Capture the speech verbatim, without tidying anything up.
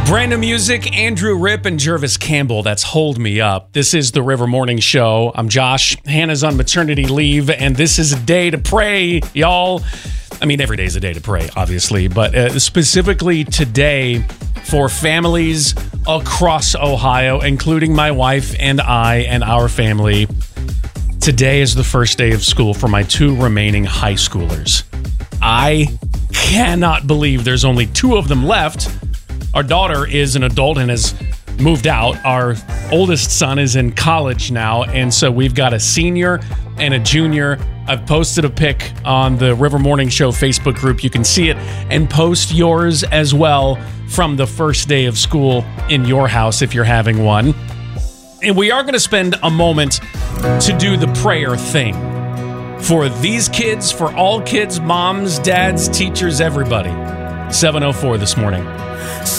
Brand new music, Andrew Ripp and Jervis Campbell. That's Hold Me Up. This is the River Morning Show. I'm Josh. Hannah's on maternity leave, and this is a day to pray, y'all. I mean, every day is a day to pray, obviously, but uh, specifically today for families across Ohio, including my wife and I and our family. Today is the first day of school for my two remaining high schoolers. I cannot believe there's only two of them left. Our daughter is an adult and has moved out. Our oldest son is in college now, and so we've got a senior and a junior. I've posted a pic on the River Morning Show Facebook group. You can see it, and post yours as well from the first day of school in your house if you're having one. And we are going to spend a moment to do the prayer thing for these kids, for all kids, moms, dads, teachers, everybody. seven oh four this morning.